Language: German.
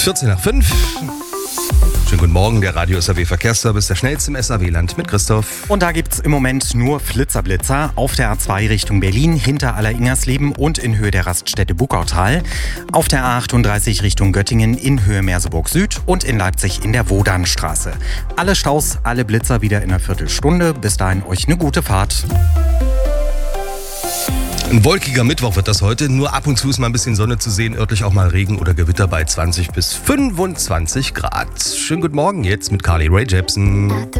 14 nach 5. Schönen guten Morgen, der Radio SAW Verkehrsservice, der schnellste im SAW-Land mit Christoph. Und da gibt's im Moment nur Flitzer auf der A2 Richtung Berlin, hinter Aller-Ingersleben und in Höhe der Raststätte Buckautal. Auf der A38 Richtung Göttingen in Höhe Merseburg Süd und in Leipzig in der Wodanstraße. Alle Staus, alle Blitzer wieder in einer Viertelstunde. Bis dahin euch eine gute Fahrt. Ein wolkiger Mittwoch wird das heute. Nur ab und zu ist mal ein bisschen Sonne zu sehen. Örtlich auch mal Regen oder Gewitter bei 20 bis 25 Grad. Schönen guten Morgen jetzt mit Carly Rae Jepsen.